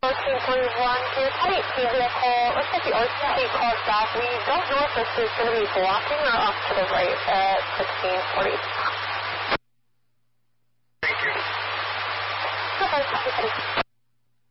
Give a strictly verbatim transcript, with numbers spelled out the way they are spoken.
fourteen forty-one, to your Type two vehicle, looks like the O C C called back. We don't know if this is going to be blocking or off to the right at sixteen forty. Thank you. Okay,